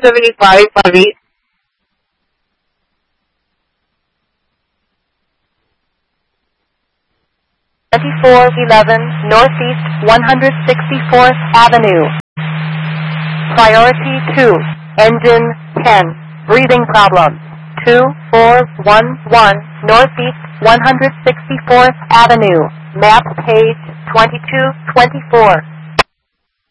pari-pari. 2411 Northeast 164th Avenue. Priority 2, engine 10, breathing problem. 2411 Northeast 164th Avenue, map page 2224.